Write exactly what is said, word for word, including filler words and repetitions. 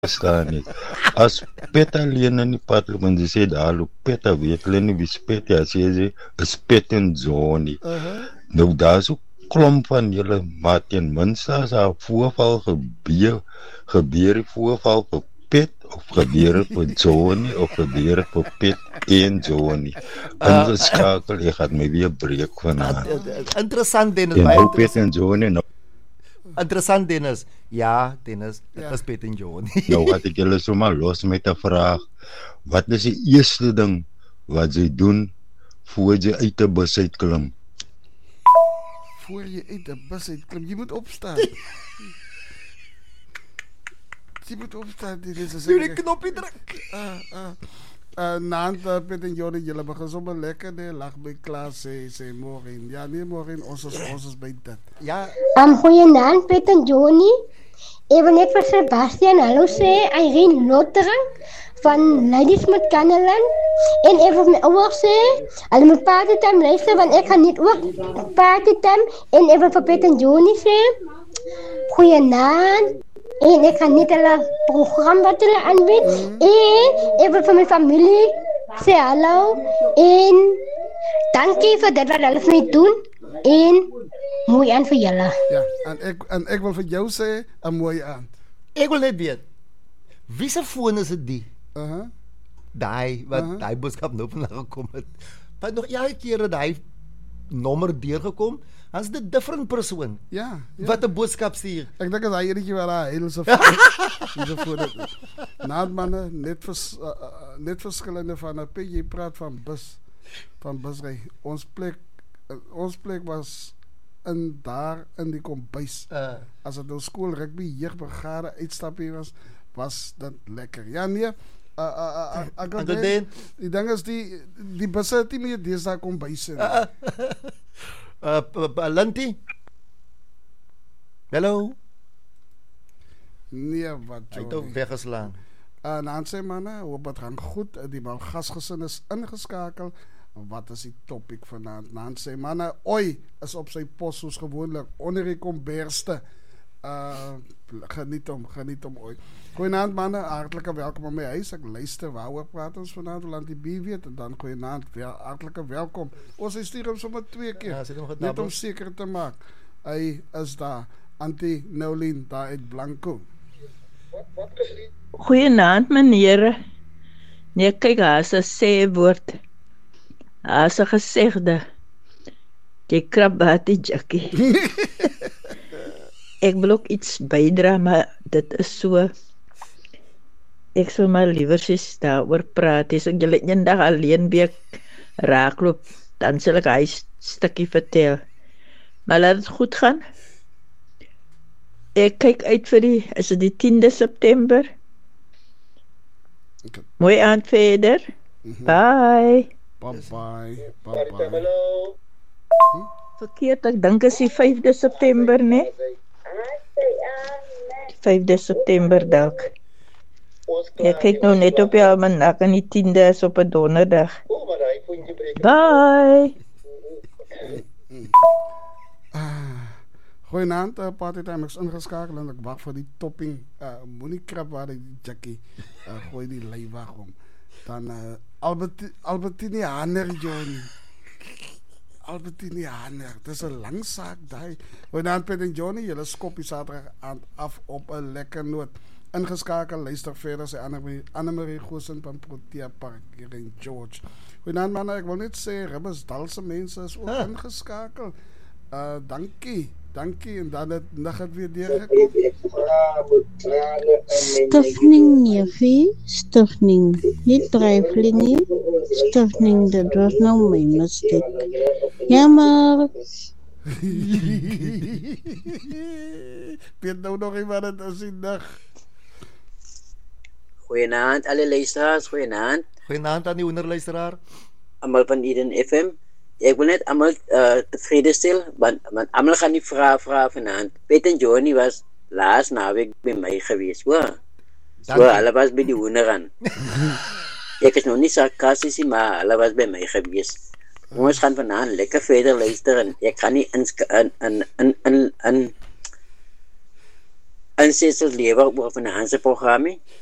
verstaan nie. As Pet alleen in die pad loop en sy sê daar loop Pet, dan weet hulle nie wie is Pet nie. As jy sê, is Pet en Johnny. Uh-huh. Nou daar is ook klomp van julle, maar ten minste as daar voorval gebeur, gebeur die voorval vir Pet, of gebeur het vir Johnny, of gebeur het vir Pet en Johnny. Ingeskakel, jy gaat my weer breek vanavond. Interessant, Dennis. En nou Pet en Johnny, nou Interessant, Dennis. Ja, Dennis, dit ja. is Pet en Johnny. Nou gaat ek julle sommer los met 'n vraag. Wat is die eerste ding wat jy doen voor jy uit 'n bus uitklim? Voor je uit 'n bus uitklim, jy moet opstaan. Jy moet opstaan. Dit is 'n Doe die knoppie druk. Ah, ah. Uh, naand uh, Pet en Johnny, julle begin sommer lekker, nee, lag by klaar, sê, sê morgen. Ja, nee, morgen, ons is, ons is by dit. Ja. Um, goeienaand, Pet en Johnny. Ek wil net vir Sebastian hallo sê, Irene Lottering van Ladysmith Kanneland. En ek wil my ouers sê, hulle moet partytime luister, want ek gaan net ook partytime. En ek wil vir Pet en Johnny sê, goeienaand. En ek gaan net hulle program wat hulle aanbied. Mm. En ek wil vir my familie sê hallo. En dankie vir dit wat hulle vir my doen. En mooi aan vir julle. Ja, en ek, en ek wil vir jou sê, 'n mooi aand. Ek wil net weet, wie se foon is dit die? Uh-huh. Daai, wat Uh-huh. daai boodskap nou vandag gekom het. Want nog elke keer dat hy nommer deurgekom, dan is dit 'n different persoon. Ja, ja. Wat 'n boodskap stuur. Ek dink as hy enetjie waar hy heel so so voor dit. Naad manne, net vers, uh, uh, net verskillende van 'n Pet, jy praat van bus, van busry. Ons plek uh, ons plek was in daar in die kombuis. Uh. As dit nou skool rugby jeugbrigade uitstappie was, was dit lekker. Ja nee, uh, uh, uh, ek Uncle Dan. Die ding is die die busse het nie meer deesdae kombuise nie. Uh, uh, uh, Lintie? Hallo? Nee, wat Hy het ook weggeslaan. En dan sê manne, hoop het gaan goed. Die Malgasgesin is ingeskakel. Wat is die topic vanaand? Dan sê manne, oi, is op sy pos soos gewoonlik onder die komberste. Uh, geniet hom, geniet hom oi. Goeienaand manne, hartlike welkom aan my huis. Ek luister waaroor praat ons vanaand, want die B weet en dan goeienaand, wel, hartlike welkom. Ons stuur hom sommer twee keer. Ja, sit hom net om seker te maak. Hy is daar. Antie Nolien daar uit Blanco. Goeienaand meneer. Nee, kyk, daar is 'n sê woord. Daar is 'n gesegde. Jy krap wat die Jackie. Ek wil ook iets bydra, maar dit is so. Ek sou maar liewer sies daaroor praat. As ek julle eendag alleen weer raakloop, dan sal ek hy stukkie vertel. Maar laat het goed gaan. Ek kyk uit vir die, is dit die tiende September? Okay. Mooi aand verder. Mm-hmm. Bye. Bye bye. Bye bye. Hm? Verkeerd, ek dink is die vyfde September, né? vyfde September dalk. Ek kyk nou net op die almanak en die tiende is op 'n donderdag. Bye. Goeienaand, uh, partytime is ingeskakel en ek wag vir die topping. Uh, Moenie krap waar die Jackie uh, gooi die leiwag om. Dan uh, Albert, Albertini Hanner Johnny. Albertini Hanner. Dit is 'n lang saak daai. Goeienaand Pet en Johnny, julle skop die Saterdag aand af op 'n lekker noot. Ingeskakel, luister verder sy Annemarie Goosen van Protea Park hier in George. Goeienaand manne, ek wil net sê Ribbesdal se mense is ook huh? ingeskakel. Uh, dankie. Dankie, en dan het nog het weer deurgekom. Stuffing neefie, stuffing, nie trifling nie, stuffing, dat was nou my mistake. Jammer. Weet nou nog iemand het as die dag. Goeienaand, alle luisteraars, goeienaand. Goeienaand aan die onderluisteraar. Almal van Eden F M. Ek wil net almal uh, tevrede stel, want, want almal gaan nie vra vra vanaand. Pet en Johnny was laas naweek by my gewees, hoor. So, hulle was by die hoenderaan. Ek is nog nie sarkasties nie, maar hulle was by my gewees. Ons gaan vanaand lekker verder luister en ek gaan nie in in in in in Ancestors lewe oor vanaand se programme.